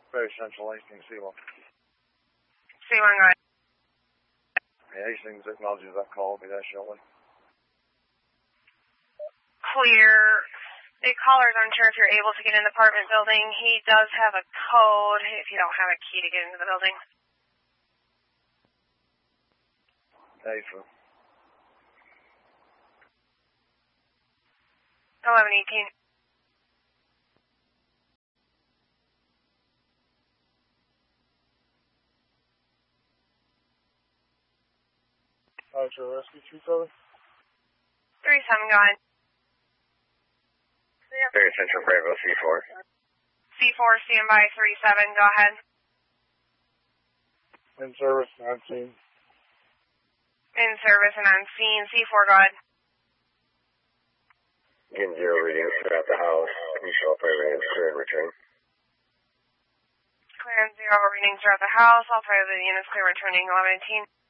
Very Central, Hastings, C1. C1, go ahead. Hastings acknowledges that call. Will be there shortly. Clear. The caller's unsure if you're able to get in the apartment building. He does have a code if you don't have a key to get into the building. A4. 1118. Rescue 37. 37, go ahead. Very Central, Bravo, C4. C4, standby, 37, go ahead. In service and on scene. In service and on scene. C4, go ahead. Getting 0 readings throughout the house. Can you show up my readings clear and return? Clear and 0 readings throughout the house. All 5 of the units clear returning 1118.